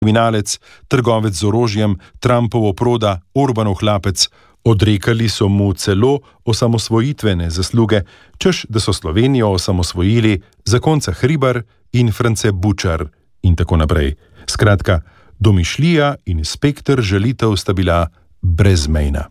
kriminalec, trgovec z orožjem, Trumpov oproda, Orbanov hlapec. Odrekali so mu celo osamosvojitvene zasluge, češ da so Slovenijo osamosvojili zakonca Hribar in France Bučar in tako naprej. Skratka, domišljija in spekter žalitev sta bila brezmejna.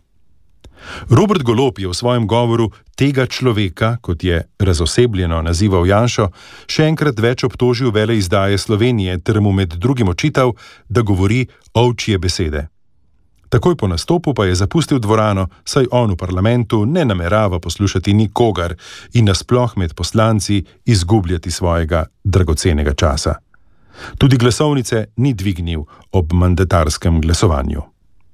Robert Golob je v svojem govoru tega človeka, kot je razosebljeno nazival Janšo, še enkrat več obtožil veleizdaje Slovenije ter mu med drugim očital, da govori ovčje besede. Takoj po nastopu pa je zapustil dvorano, saj on v parlamentu ne namerava poslušati nikogar in nasploh med poslanci izgubljati svojega dragocenega časa. Tudi glasovnice ni dvignil ob mandatarskem glasovanju.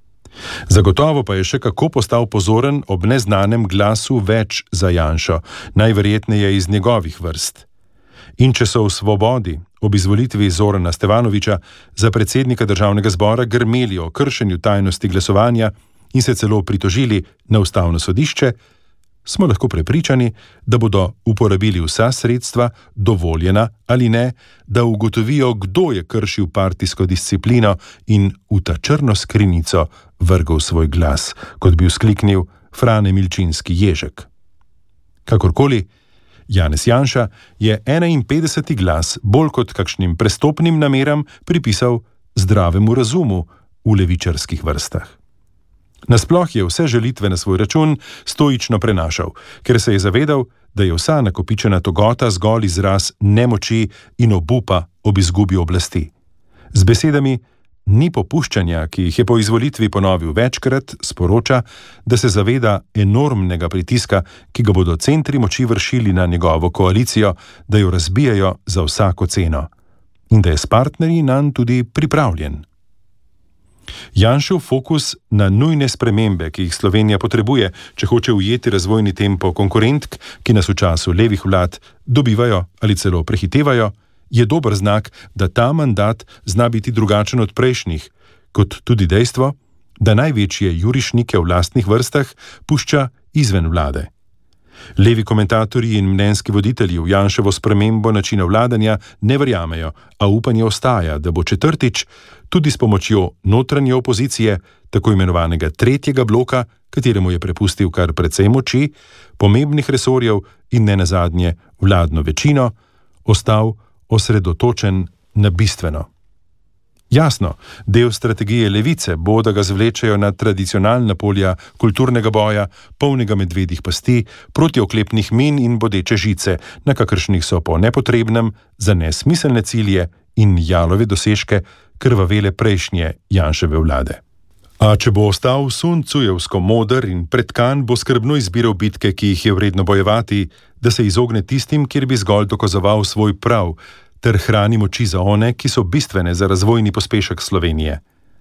Zagotovo pa je še kako postal pozoren ob neznanem glasu več za Janšo, najverjetneje iz njegovih vrst. In če so v Svobodi ob izvolitvi Zorana Stevanovića za predsednika državnega zbora grmeli o kršenju tajnosti glasovanja in se celo pritožili na ustavno sodišče, smo lahko prepričani, da bodo uporabili vsa sredstva, dovoljena ali ne, da ugotovijo, kdo je kršil partijsko disciplino in v ta črno skrinjico vrgel svoj glas, kot bi vzkliknil Frane Milčinski Ježek. Kakorkoli, Janez Janša je 51. glas bolj kot kakšnim prestopnim nameram pripisal zdravemu razumu v levičarskih vrstah. Nasploh je vse žalitve na svoj račun stoično prenašal, ker se je zavedal, da je vsa nakopičena togota zgolj izraz nemoči in obupa ob izgubi oblasti. Z besedami ni popuščanja, ki jih je po izvolitvi ponovil večkrat, sporoča, da se zaveda enormnega pritiska, ki ga bodo centri moči vršili na njegovo koalicijo, da jo razbijajo za vsako ceno. In da je s partnerji nanj tudi pripravljen. Janšev fokus na nujne spremembe, ki jih Slovenija potrebuje, če hoče ujeti razvojni tempo konkurentk, ki nas v času levih vlad dobivajo ali celo prehitevajo, je dober znak, da ta mandat zna biti drugačen od prejšnjih, kot tudi dejstvo, da največje jurišnike v lastnih vrstah pušča izven vlade. Levi komentatorji in mnenjski voditelji v Janševo spremembo načina vladanja ne verjamejo, a upanje ostaja, da bo četrtič tudi s pomočjo notranje opozicije, tako imenovanega tretjega bloka, kateremu je prepustil kar precej moči, pomembnih resorjev in ne nazadnje vladno večino, ostal osredotočen na bistveno. Jasno, del strategije levice bo, da ga zvlečejo na tradicionalna polja kulturnega boja, polnega medvedjih pasti, protioklepnih min in bodeče žice, na kakršnih so po nepotrebnem za nesmiselne cilje in jalove dosežke krvavele prejšnje Janševe vlade. A če bo ostal suncujevsko moder in pretkan, bo skrbno izbiral bitke, ki jih je vredno bojevati, da se izogne tistim, kjer bi zgolj dokazoval svoj prav, ter hrani moči za one, ki so bistvene za razvojni pospešek Slovenije.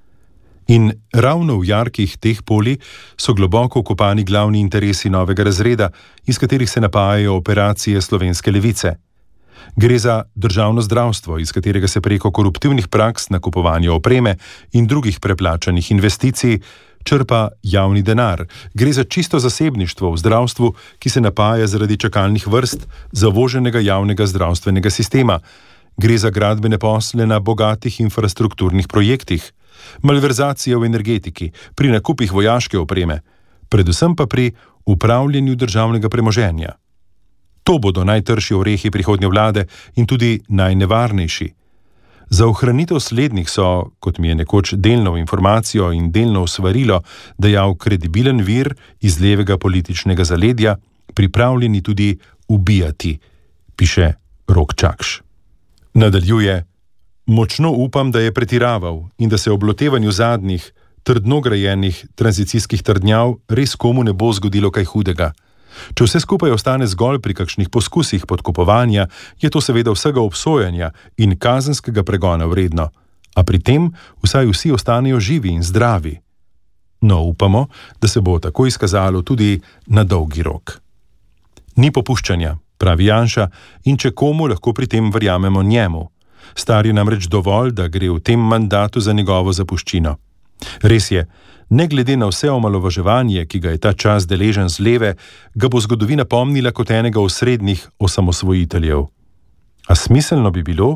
In ravno v jarkih teh polij so globoko vkopani glavni interesi novega razreda, iz katerih se napajajo operacije slovenske levice. Gre za državno zdravstvo, iz katerega se preko koruptivnih praks na kupovanje opreme in drugih preplačanih investicij črpa javni denar. Gre za čisto zasebništvo v zdravstvu, ki se napaja zaradi čakalnih vrst zavoženega javnega zdravstvenega sistema. Gre za gradbene posle na bogatih infrastrukturnih projektih, malverzacije v energetiki, pri nakupih vojaške opreme, predvsem pa pri upravljanju državnega premoženja. To bodo najtrši orehi prihodnje vlade in tudi najnevarnejši. Za ohranitev slednjih so, kot mi je nekoč delno informacijo in delno svarilo dejal kredibilen vir iz levega političnega zaledja, pripravljeni tudi ubijati, piše Rok Čakš. Nadaljuje: močno upam, da je pretiraval in da se ob lotevanju zadnjih, trdno grajenih tranzicijskih trdnjav res komu ne bo zgodilo kaj hudega. Če vse skupaj ostane zgolj pri kakšnih poskusih podkupovanja, je to seveda vsega obsojanja in kazenskega pregona vredno, a pri tem vsaj vsi ostanejo živi in zdravi. No, upamo, da se bo tako izkazalo tudi na dolgi rok. Ni popuščanja, pravi Janša, in če komu lahko pri tem verjamemo njemu. Star je namreč dovolj, da gre v tem mandatu za njegovo zapuščino. Res je, ne glede na vse omalovaževanje, ki ga je ta čas deležen z leve, ga bo zgodovina pomnila kot enega osrednjih osamosvojiteljev. A smiselno bi bilo,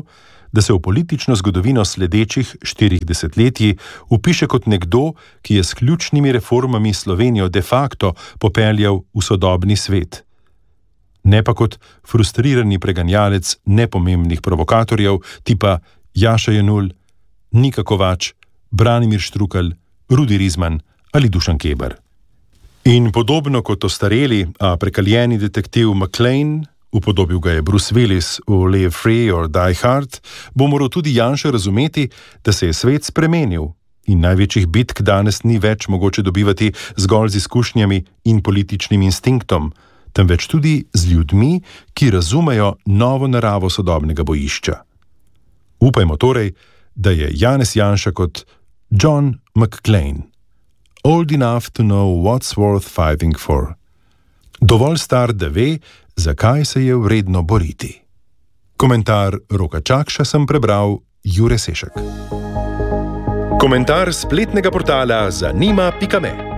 da se v politično zgodovino sledečih 4 desetletij vpiše kot nekdo, ki je s ključnimi reformami Slovenijo de facto popeljal v sodobni svet. Ne pa kot frustrirani preganjalec nepomembnih provokatorjev tipa Jaša Jenull, Nika Kovač, Branimir Štrukelj, Rudi Rizman ali Dušan Keber. In podobno kot ostareli, a prekaljeni detektiv McClane, upodobil ga je Bruce Willis v Live Free or Die Hard, bo moral tudi Janša razumeti, da se je svet spremenil in največjih bitk danes ni več mogoče dobivati zgolj z izkušnjami in političnim instinktom, temveč tudi z ljudmi, ki razumejo novo naravo sodobnega bojišča. Upajmo torej, da je Janez Janša kot John McClane, old enough to know what's worth fighting for. Dovolj star, da ve, zakaj se je vredno boriti. Komentar Roka Čakša sem prebral Jure Sešek. Komentar spletnega portala zanima.me